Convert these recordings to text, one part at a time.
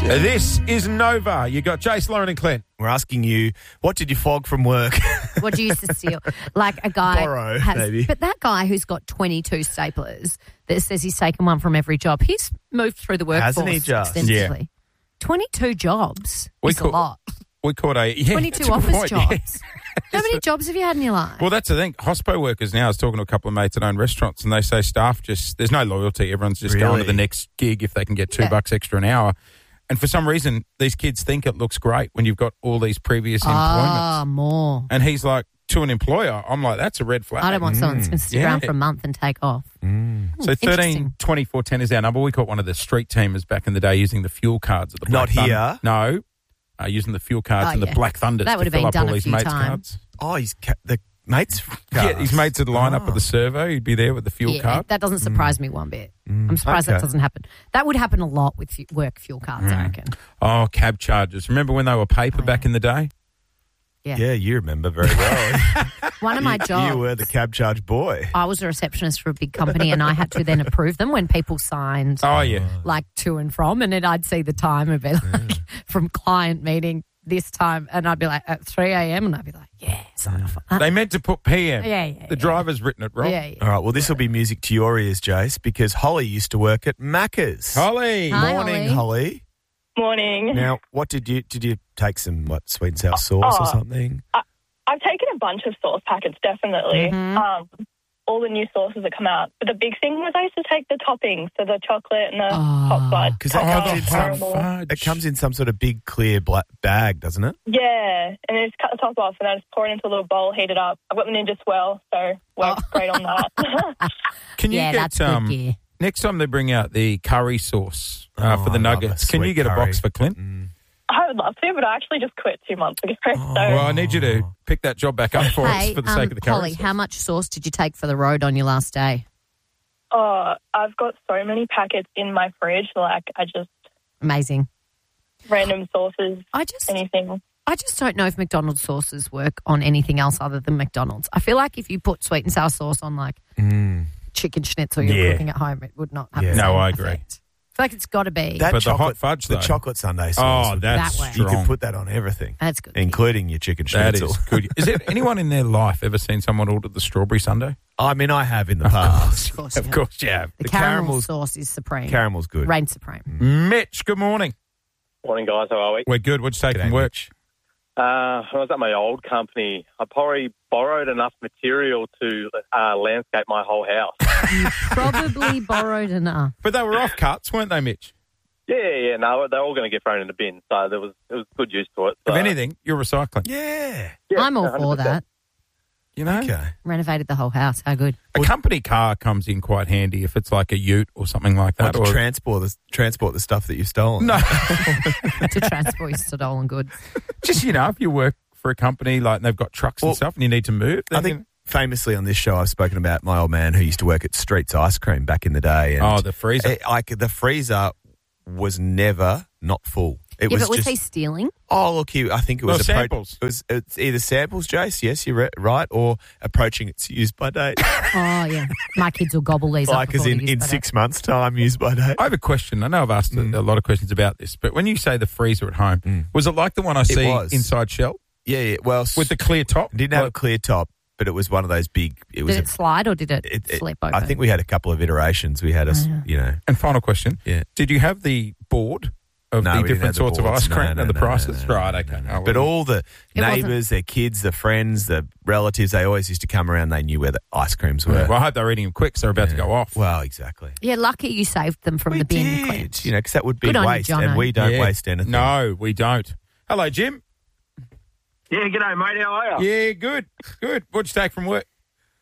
This is Nova. You got Jace, Lauren and Clint. We're asking you, what did you flog from work? What do you used to steal? Like a guy Borrow, has, maybe. But that guy who's got 22 staplers that says he's taken one from every job, he's moved through the workforce Hasn't he just? extensively. Yeah. 22 jobs is a lot. We caught a... Yeah, 22 that's a good office point, jobs. yeah. How many jobs have you had in your life? Well, that's the thing. Hospo workers now, I was talking to a couple of mates that own restaurants, and they say staff just... There's no loyalty. Everyone's just going to the next gig if they can get $2 extra an hour. And for some reason, these kids think it looks great when you've got all these previous employments. More. And he's like, to an employer, I'm like, that's a red flag. I don't want someone that's going to stick Yeah. around for a month and take off. So 13 24 10 is our number. We caught one of the street teamers back in the day using the fuel cards at the Not Black here. No. Using the fuel cards and the Black Thunders That would to have been fill up done all a his few mates' times. cards. Oh, he's the mates. Yeah, his mates would line up at the servo. He'd be there with the fuel card. That doesn't surprise me one bit. I'm surprised that doesn't happen. That would happen a lot with work fuel cards, I reckon. Oh, cab charges. Remember when they were paper back in the day? Yeah. You remember very well. One of my jobs. You were the cab charge boy. I was a receptionist for a big company and I had to then approve them when people signed Oh, yeah. like to and from, and then I'd see the time and be like from client meeting this time, and I'd be like at 3 a.m. and I'd be like, yeah, sign off on that. They meant to put PM. Yeah. The driver's written it wrong. Yeah. All right, well, this will be music to your ears, Jace, because Holly used to work at Macca's. Holly. Hi, Morning, Holly. Morning. Now, what did you take some sweet and sour sauce or something? I've taken a bunch of sauce packets, definitely. All the new sauces that come out. But the big thing was I used to take the toppings, so the chocolate and the hot fudge. Because that comes in fudge. it comes in some sort of big clear black bag, doesn't it? Yeah, and then just cut the top off and I just pour it into a little bowl, heat it up. I've got the Ninja Swell, so works great on that. Can you get that's good gear. next time they bring out the curry sauce for the I love nuggets? a Can you sweet get a curry. box for Clint? I would love to, but I actually just quit 2 months ago. So Well, I need you to pick that job back up for us for the sake of the curry Holly, sauce. how much sauce did you take for the road on your last day? I've got so many packets in my fridge, like I just Amazing. random sauces, anything. I just don't know if McDonald's sauces work on anything else other than McDonald's. I feel like if you put sweet and sour sauce on like chicken schnitzel you're cooking at home, it would not have the same No, I agree. effect. I feel like it's got to be. But the hot fudge, the though. chocolate sundae sauce. Oh, that's That way. you strong. can put that on everything. That's good. Including your chicken That schnitzel. is good. Is there anyone in their life ever seen someone order the strawberry sundae? I mean, I have in the past. Of course, Of course, yeah. The caramel caramel's- sauce is supreme. Caramel's good. Reigns supreme. Mitch, good morning. Morning, guys. How are we? We're good. What'd you take G'day, from work? Mitch. When I was at my old company, I probably borrowed enough material to landscape my whole house. You probably borrowed enough. But they were off cuts, weren't they, Mitch? Yeah. No, they're all going to get thrown in the bin. So it was good use to it. So, If anything, you're recycling. Yeah. yeah, I'm all 100%. for that. You know? Okay. Renovated the whole house. How good. A company car comes in quite handy if it's like a ute or something like that. To transport the stuff that you've stolen. No, To transport your stolen goods. just, if you work for a company like and they've got trucks and stuff and you need to move. I think famously on this show I've spoken about my old man who used to work at Streets Ice Cream back in the day. And the freezer. the freezer was never not full. It Yeah, was but was just, he stealing? oh, look, I think it was Well, samples. It's either samples, Jace, yes, you're right, or approaching its use by date. Oh, yeah. My kids will gobble these up. Like as before in they use by 6 months' time, use by date. I have a question. I know I've asked a lot of questions about this, but when you say the freezer at home, was it like the one I see was. inside Shell Yeah. Well, with the clear top? it didn't have a clear top, but it was one of those big. Did it slide or did it flip open? I think we had a couple of iterations. We had And final question. Yeah. Did you have the board of No, the we didn't different have the sorts of boards. ice cream No, and the no, prices? no, Right, okay. Oh, But well. all the It wasn't- neighbours, their kids, their friends, the relatives, they always used to come around. They knew where the ice creams were. Well, I hope they're eating them quick, so they're about to go off. Well, exactly. Yeah, lucky you saved them from the bin, Clint. Because that would be Good on you, waste, Jono. and we don't Yeah. waste anything. No, we don't. Hello, Jim. Yeah, g'day, mate. How are you? Yeah, good. Good. What'd you take from work?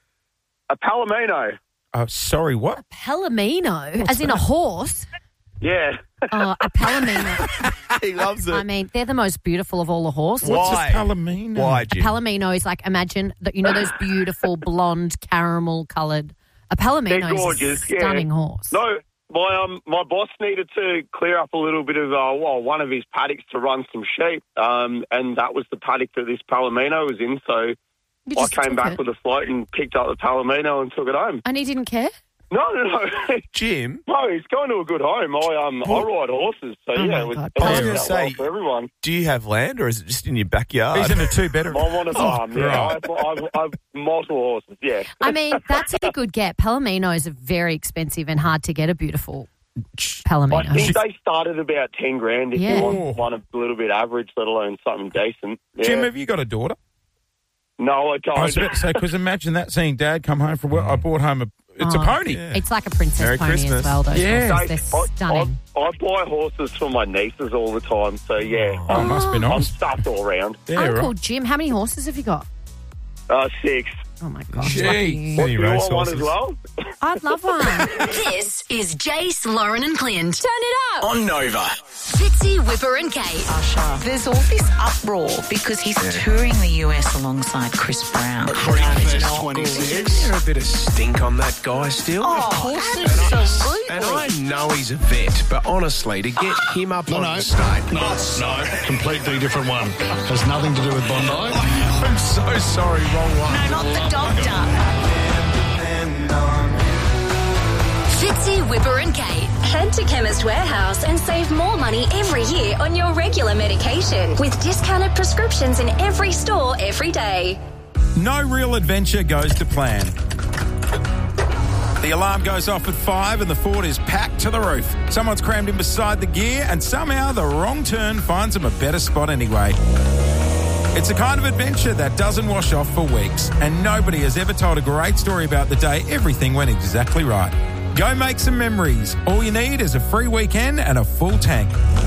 A Palomino. Oh, sorry, what? Palomino, as in a horse. Yeah. Oh, a Palomino. He loves it. I mean, they're the most beautiful of all the horses. Why? What's a palomino? Why, A Jim? Palomino is like, imagine that, those beautiful blonde caramel coloured. A Palomino They're gorgeous, is a stunning horse. No, my boss needed to clear up a little bit of one of his paddocks to run some sheep, and that was the paddock that this Palomino was in. So You I just came took back it. with a float and picked up the Palomino and took it home. And he didn't care? No. Jim? No, he's going to a good home. I ride horses, so my it was God. I was going going to say, for everyone. do you have land or is it just in your backyard? He's in a two-bedroom. I'm on a farm, yeah. I've multiple horses, yeah. I mean, that's a good get. Palominos are very expensive and hard to get a beautiful Palomino. I think they started about 10 grand if Yeah. you want one a little bit average, let alone something decent. Yeah. Jim, have you got a daughter? No, I don't. I was about to say, because imagine that, seeing Dad come home from work. I brought home it's a pony. Yeah. It's like a princess Merry pony Christmas. as well, those Yeah. horses. They're stunning. I buy horses for my nieces all the time, so yeah. Oh, it must be I'm nice. stuffed all around. Yeah, Uncle right. Jim, how many horses have you got? 6. Oh, my gosh. Gee. lucky you. Any You race want one as horses? well? I'd love one. This is Jace, Lauren and Clint. Turn it up. On Nova. Fitzy, Whipper and Kate. There's all this uproar because he's touring the US alongside Chris Brown. Breakfast 26. There a bit of stink on that guy still? Oh, absolutely. And I know he's a vet, but honestly, to get him up on the stage... No, completely different one. Has nothing to do with Bondi. I'm so sorry, wrong one. No, not the doctor. Fitzy, Whipper and Kate. Head to Chemist Warehouse and save more money every year on your regular medication with discounted prescriptions in every store every day. No real adventure goes to plan. The alarm goes off at 5 and the Ford is packed to the roof. Someone's crammed in beside the gear and somehow the wrong turn finds them a better spot anyway. It's a kind of adventure that doesn't wash off for weeks, and nobody has ever told a great story about the day everything went exactly right. Go make some memories. All you need is a free weekend and a full tank.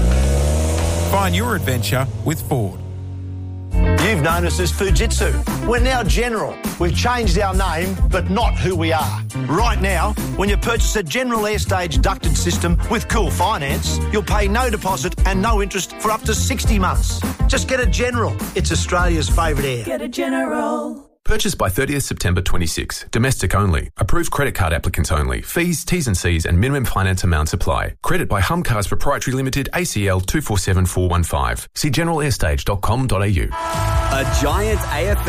Find your adventure with Ford. You've known us as Fujitsu. We're now General. We've changed our name, but not who we are. Right now, when you purchase a General Airstage ducted system with Cool Finance, you'll pay no deposit and no interest for up to 60 months. Just get a General. It's Australia's favourite air. Get a General. Purchased by 30th September 26. Domestic only. Approved credit card applicants only. Fees, T's and C's and minimum finance amounts apply. Credit by Humcars Proprietary Limited, ACL 247415. See generalair.com.au. A giant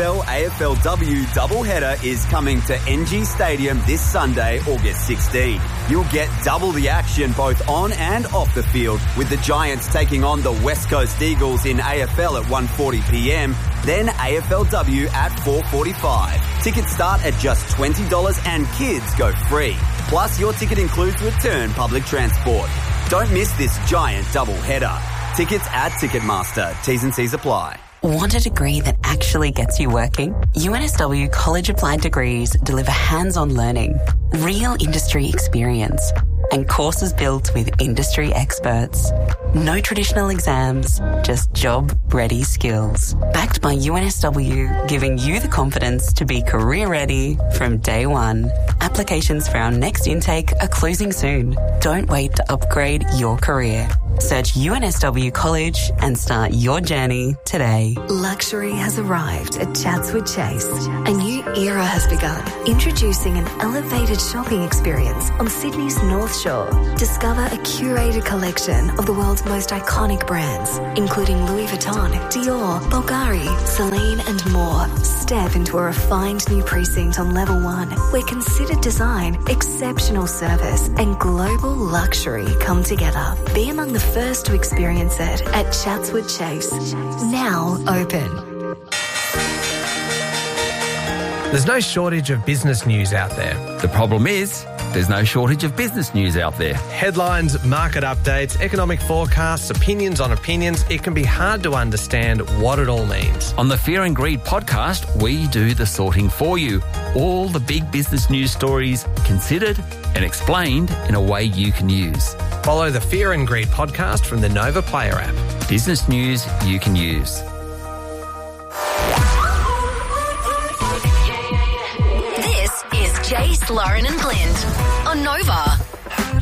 AFL-AFLW doubleheader is coming to NG Stadium this Sunday, August 16. You'll get double the action both on and off the field, with the Giants taking on the West Coast Eagles in AFL at 1:40pm, then AFLW at 4:45. Tickets start at just $20 and kids go free. Plus, your ticket includes return public transport. Don't miss this giant doubleheader. Tickets at Ticketmaster. T's and C's apply. Want a degree that actually gets you working? UNSW College Applied Degrees deliver hands-on learning, real industry experience, and courses built with industry experts. No traditional exams, just job-ready skills. Backed by UNSW, giving you the confidence to be career-ready from day one. Applications for our next intake are closing soon. Don't wait to upgrade your career. Search UNSW College and start your journey today. Luxury has arrived at Chatswood Chase. A new era has begun, introducing an elevated shopping experience on Sydney's North Shore. Discover a curated collection of the world's most iconic brands, including Louis Vuitton, Dior, Bulgari, Celine and more. Step into a refined new precinct on level 1, where considered design, exceptional service and global luxury come together. Be among the first to experience it at Chatswood Chase. Now open. There's no shortage of business news out there. The problem is, there's no shortage of business news out there. Headlines, market updates, economic forecasts, opinions on opinions. It can be hard to understand what it all means. On the Fear and Greed podcast, we do the sorting for you. All the big business news stories considered and explained in a way you can use. Follow the Fear and Greed podcast from the Nova Player app. Business news you can use. This is Jace, Lauren and Clint on Nova.